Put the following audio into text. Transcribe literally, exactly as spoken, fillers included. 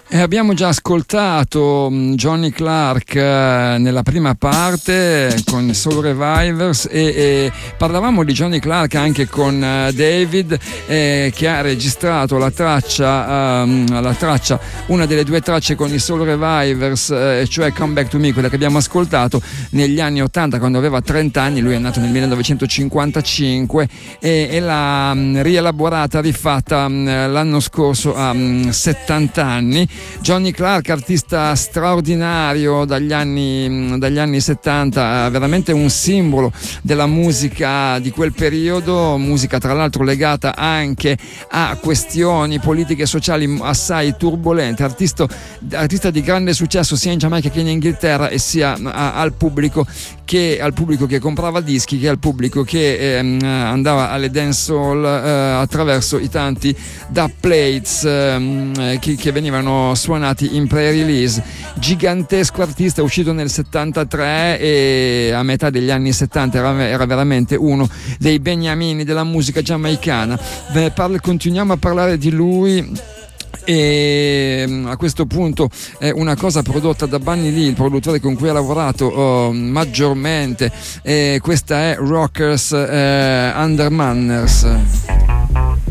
E abbiamo già ascoltato Johnny Clark eh, nella prima parte con Soul Revivers e, e parlavamo di Johnny Clark anche con uh, David eh, che ha registrato la traccia, um, la traccia, una delle due tracce con i Soul Revivers, eh, cioè Come Back to Me, quella che abbiamo ascoltato negli anni ottanta quando aveva trenta anni, lui è nato nel millenovecentocinquantacinque e, e l'ha um, rielaborata, rifatta um, l'anno scorso a um, settanta anni. Johnny Clark, artista straordinario dagli anni, dagli anni settanta, veramente un simbolo della musica di quel periodo, musica tra l'altro legata anche a questioni politiche e sociali assai turbolente, artista, artista di grande successo sia in Giamaica che in Inghilterra e sia a, al pubblico che al pubblico che comprava dischi, che al pubblico che ehm, andava alle dancehall eh, attraverso i tanti dub plates ehm, che, che venivano suonati in pre-release. Gigantesco artista, uscito nel settantatré e a metà degli anni settanta era, era veramente uno dei beniamini della musica giamaicana. Beh, parli, continuiamo a parlare di lui. E a questo punto è una cosa prodotta da Bunny Lee, il produttore con cui ha lavorato oh, maggiormente, e questa è Rockers eh, Under Manners.